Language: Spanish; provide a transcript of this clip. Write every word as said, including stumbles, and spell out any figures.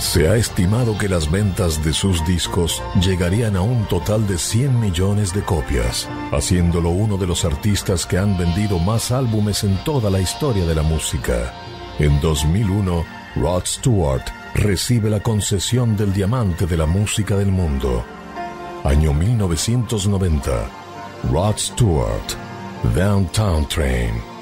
Se ha estimado que las ventas de sus discos llegarían a un total de cien millones de copias, haciéndolo uno de los artistas que han vendido más álbumes en toda la historia de la música. En dos mil uno, Rod Stewart recibe la concesión del diamante de la música del mundo. Año mil novecientos noventa. Rod Stewart, Downtown Train.